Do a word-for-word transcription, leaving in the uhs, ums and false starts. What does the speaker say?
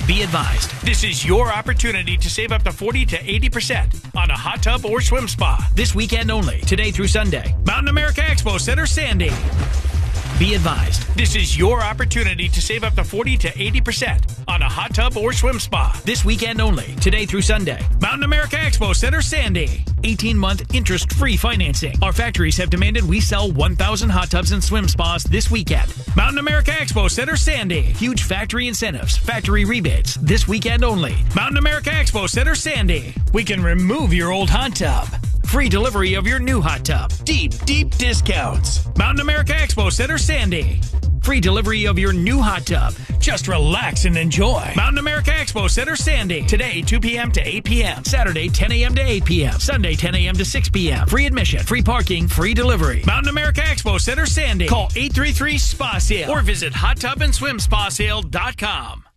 Be advised, this is your opportunity to save up to forty to eighty percent on a hot tub or swim spa. This weekend only, today through Sunday. Mountain America Expo Center, Sandy. Be advised, this is your opportunity to save up to forty to eighty percent on a hot tub or swim spa. This weekend only, today through Sunday. Mountain America Expo Center, Sandy. eighteen-month interest-free financing. Our factories have demanded we sell one thousand hot tubs and swim spas this weekend. Mountain America Expo Center, Sandy. Huge factory incentives, factory rebates, this weekend only. Mountain America Expo Center, Sandy. We can remove your old hot tub. Free delivery of your new hot tub. Deep, deep discounts. Mountain America Expo Center, Sandy. Free delivery of your new hot tub. Just relax and enjoy. Mountain America Expo Center, Sandy. Today, two p.m. to eight p.m. Saturday, ten a.m. to eight p.m. Sunday, ten a.m. to six p.m. Free admission, free parking, free delivery. Mountain America Expo Center, Sandy. Call eight three three, S P A sale or visit hot tub and swim spa sale dot com.